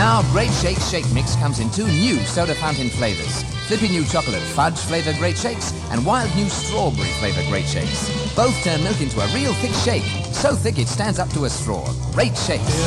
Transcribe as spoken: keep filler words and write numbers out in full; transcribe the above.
Now, Great Shake Shake Mix comes in two new soda fountain flavors. Flippy new chocolate fudge flavored Great Shakes and wild new strawberry flavored Great Shakes. Both turn milk into a real thick shake. So thick it stands up to a straw. Great Shakes.